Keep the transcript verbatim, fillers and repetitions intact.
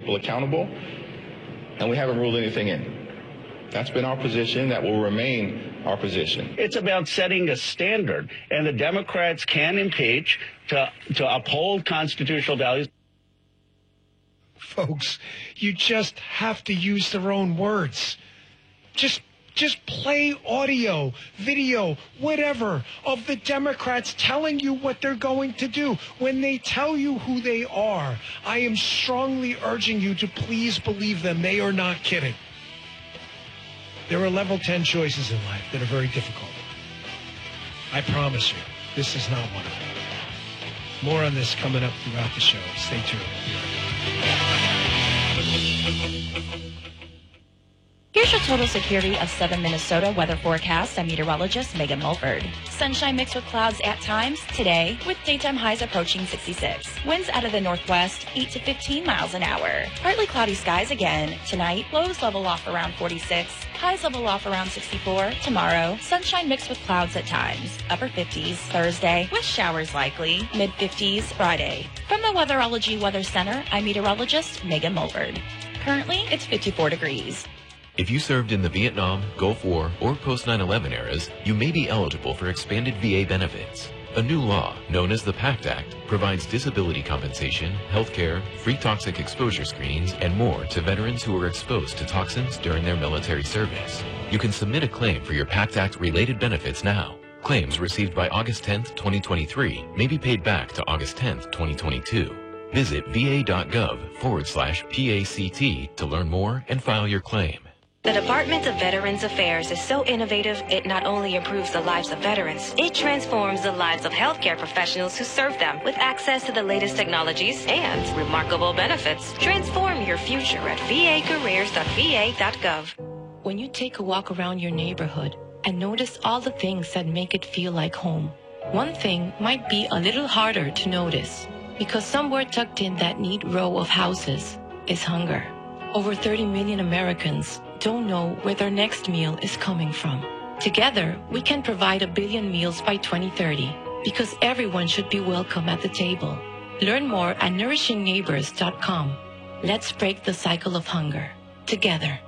people accountable, and we haven't ruled anything in. That's been our position. That will remain our position. It's about setting a standard, and the Democrats can impeach to, to uphold constitutional values. Folks, you just have to use their own words. Just Just play audio, video, whatever, of the Democrats telling you what they're going to do. When they tell you who they are, I am strongly urging you to please believe them. They are not kidding. There are level ten choices in life that are very difficult. I promise you, this is not one of them. More on this coming up throughout the show. Stay tuned. Here's your total security of Southern Minnesota weather forecast. I'm meteorologist Megan Mulford. Sunshine mixed with clouds at times today, with daytime highs approaching sixty-six. Winds out of the northwest, eight to fifteen miles an hour. Partly cloudy skies again. Tonight, lows level off around forty-six. Highs level off around sixty-four. Tomorrow, sunshine mixed with clouds at times. Upper fifties. Thursday, with showers likely. Mid fifties. Friday. From the Weatherology Weather Center, I'm meteorologist Megan Mulford. Currently, it's fifty-four degrees. If you served in the Vietnam, Gulf War, or post nine eleven eras, you may be eligible for expanded V A benefits. A new law, known as the PACT Act, provides disability compensation, health care, free toxic exposure screenings, and more to veterans who were exposed to toxins during their military service. You can submit a claim for your PACT Act-related benefits now. Claims received by August tenth, twenty twenty-three may be paid back to August tenth, twenty twenty-two. Visit va.gov forward slash PACT to learn more and file your claim. The Department of Veterans Affairs is so innovative, it not only improves the lives of veterans, it transforms the lives of healthcare professionals who serve them with access to the latest technologies and remarkable benefits. Transform your future at v a careers dot v a dot gov. When you take a walk around your neighborhood and notice all the things that make it feel like home, one thing might be a little harder to notice, because somewhere tucked in that neat row of houses is hunger. Over thirty million Americans don't know where their next meal is coming from. Together, we can provide a billion meals by twenty thirty, because everyone should be welcome at the table. Learn more at nourishing neighbors dot com. Let's break the cycle of hunger together.